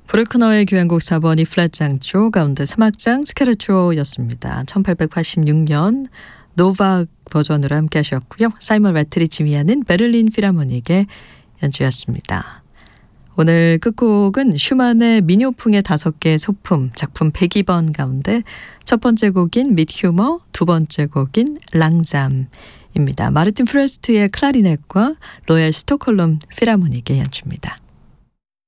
브루크너의 교향곡 4번이 플랫장조 가운데 3악장 스케르초였습니다. 1886년 노박 버전으로 함께 하셨고요. 사이먼 레트리 지휘하는 베를린 필하모닉의 연주였습니다. 오늘 끝곡은 슈만의 민요풍의 5개의 소품 작품 102번 가운데 첫 번째 곡인 밋 휴머, 두 번째 곡인 랑잠입니다. 마르틴 프레스트의 클라리넷과 로얄 스톡홀름 필하모닉의 연주입니다.